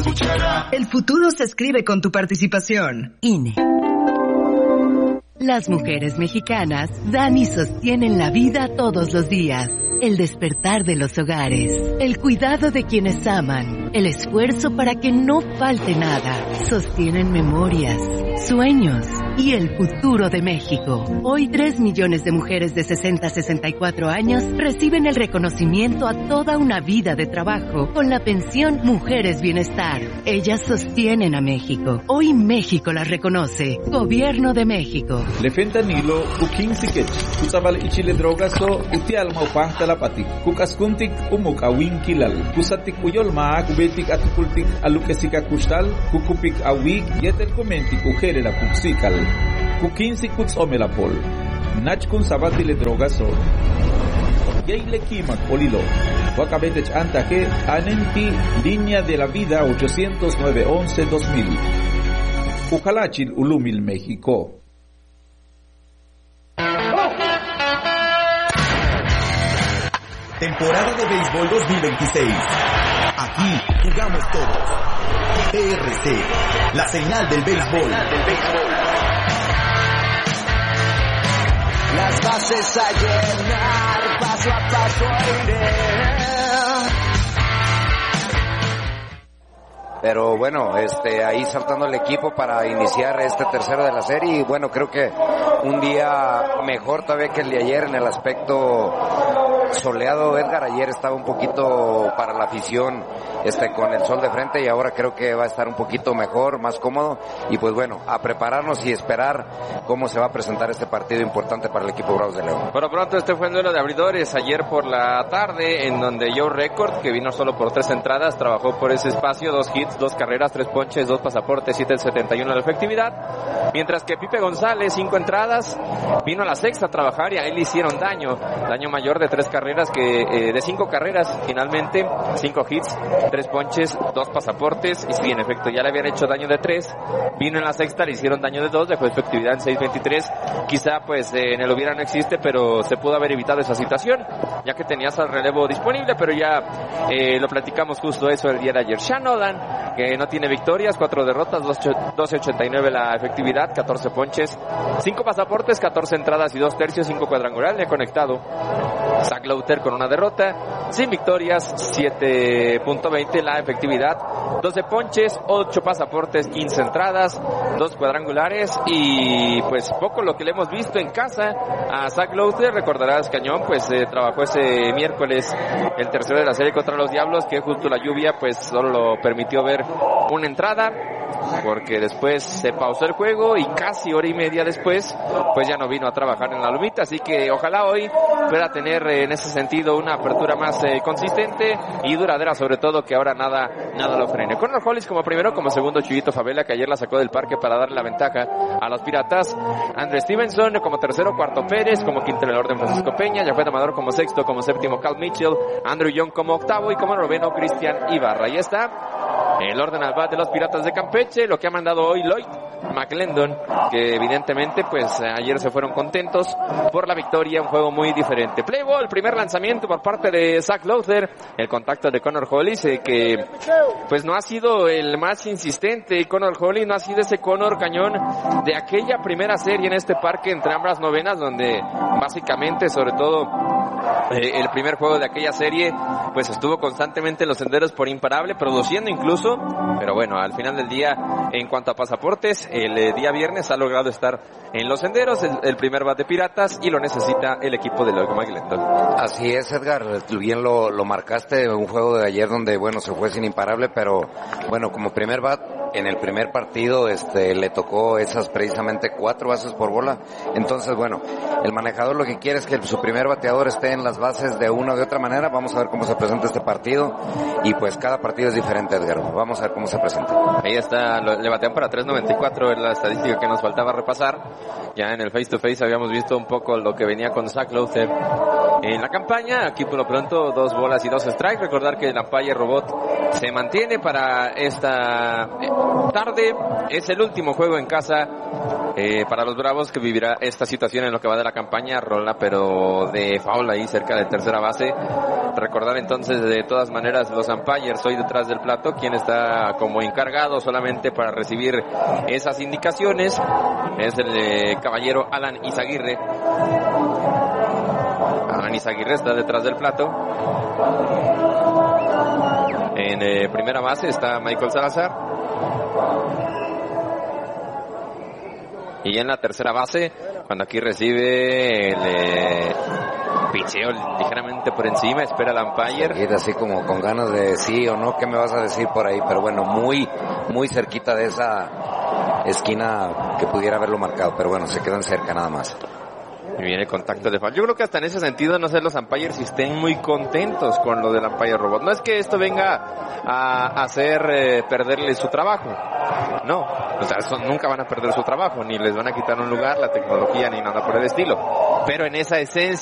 escuchará. El futuro se escribe con tu participación. INE. Las mujeres mexicanas dan y sostienen la vida todos los días. El despertar de los hogares, el cuidado de quienes aman, el esfuerzo para que no falte nada. Sostienen memorias, sueños y el futuro de México. Hoy 3 millones de mujeres de 60 a 64 años reciben el reconocimiento a toda una vida de trabajo con la pensión Mujeres Bienestar. Ellas sostienen a México. Hoy México las reconoce. Gobierno de México. Le fentanilo, ukin sikech, kusabal ichile drogaso, iti almaupah talapati, kukaskuntik umuk awin kilal, kusatik uyolma, kubetik atukultik alukesika kustal, kukupik awik, yetel kumentik ujere la kuksikal, kukinsi kutsomelapol, nachkun sabati le drogaso, yeile kimak olilo, wakabetech antaje, anenti, línea de la vida 809-11-2000, Ujalachil Ulumil, México. Temporada de béisbol 2026. Aquí jugamos todos. TRC, la señal del béisbol. Las bases a llenar, paso a paso iré. Pero bueno, ahí saltando el equipo para iniciar este tercero de la serie y bueno, creo que un día mejor todavía que el de ayer en el aspecto soleado. Edgar ayer estaba un poquito para la afición con el sol de frente y ahora creo que va a estar un poquito mejor, más cómodo y pues bueno, a prepararnos y esperar cómo se va a presentar este partido importante para el equipo Bravos de León. Por lo pronto este fue el duelo de abridores ayer por la tarde en donde Joe Record, que vino solo por 3 entradas, trabajó por ese espacio, 2 hits, 2 carreras, 3 ponches, 2 pasaportes, 7.71 de efectividad, mientras que Pipe González, 5 entradas, vino a la sexta a trabajar y a él le hicieron daño mayor de 3 carreras, de 5 carreras finalmente, 5 hits, 3 ponches, 2 pasaportes, y sí, en efecto, ya le habían hecho daño de 3, vino en la sexta, le hicieron daño de 2, dejó efectividad en 6.23, quizá pues en el hubiera no existe, pero se pudo haber evitado esa situación, ya que tenías al relevo disponible, pero ya lo platicamos justo eso el día de ayer. Sean Nolan, que no tiene victorias, 4 derrotas, 12.89 la efectividad, 14 ponches, 5 pasaportes, 14 entradas y 2 tercios, 5 cuadrangulares, le ha conectado Zach Lowther con una derrota, sin victorias, 7.20 la efectividad, 12 ponches, 8 pasaportes, 15 entradas, 2 cuadrangulares y pues poco lo que le hemos visto en casa a Zach Lowther. Recordarás, Cañón, pues trabajó ese miércoles el tercero de la serie contra los Diablos, que justo la lluvia pues solo lo permitió ver una entrada, porque después se pausó el juego y casi hora y media después pues ya no vino a trabajar en la lomita, así que ojalá hoy pueda tener en ese sentido una apertura más consistente y duradera, sobre todo que ahora nada lo frene. Connor Hollis como primero, como segundo Chuyito Favela, que ayer la sacó del parque para darle la ventaja a los Piratas, Andrés Stevenson como tercero, cuarto Pérez, como quinto en el orden Francisco Peña, Jafet Amador como sexto, como séptimo Cal Mitchell, Andrew Young como octavo y como noveno Cristian Ibarra. Ahí está el orden al bat de los Piratas de Campeche, lo que ha mandado hoy Lloyd McClendon, que evidentemente pues ayer se fueron contentos por la victoria, un juego muy diferente. Play ball, primer lanzamiento por parte de Zach Lowther, el contacto de Connor Hollis, que pues no ha sido el más insistente. Connor Hollis no ha sido ese Connor Cañón de aquella primera serie en este parque entre ambas novenas, donde básicamente, sobre todo el primer juego de aquella serie, pues estuvo constantemente en los senderos por imparable, produciendo incluso, pero bueno, al final del día, en cuanto a pasaportes, el día viernes ha logrado estar en los senderos, el primer bat de Piratas, y lo necesita el equipo de Lloyd McClendon. Así es, Edgar, bien lo marcaste, un juego de ayer donde, bueno, se fue sin imparable, pero bueno, como primer bat, en el primer partido le tocó esas precisamente 4 bases por bola. Entonces, bueno, el manejador lo que quiere es que su primer bateador esté en las bases de una o de otra manera. Vamos a ver cómo se presenta este partido y pues cada partido es diferente, Edgar. Vamos a ver cómo se presenta. Ahí está, le batean para 3.94, es la estadística que nos faltaba repasar. Ya en el face to face habíamos visto un poco lo que venía con Zach Lowther. en la campaña. Aquí por lo pronto 2 bolas y 2 strikes. Recordar que el umpire robot se mantiene para esta tarde. Es el último juego en casa para los Bravos, que vivirá esta situación en lo que va de la campaña. Rola pero de foul ahí cerca de tercera base. Recordar entonces, de todas maneras, los umpires hoy detrás del plato, quien está como encargado solamente para recibir esas indicaciones es el caballero Alan Izaguirre. Alan Izaguirre está detrás del plato. En primera base está Michael Salazar. Y en la tercera base, cuando aquí recibe el picheo ligeramente por encima, espera el umpire. Ir así como con ganas de sí o no, ¿qué me vas a decir por ahí? Pero bueno, muy cerquita de esa esquina que pudiera haberlo marcado, pero bueno, se quedan cerca nada más. Y viene el contacto de foul. Yo creo que hasta en ese sentido, no sé, los umpires si estén muy contentos con lo del umpire robot. No es que esto venga a hacer perderle su trabajo. No, o sea, nunca van a perder su trabajo, ni les van a quitar un lugar, la tecnología, ni nada por el estilo. Pero en esa esencia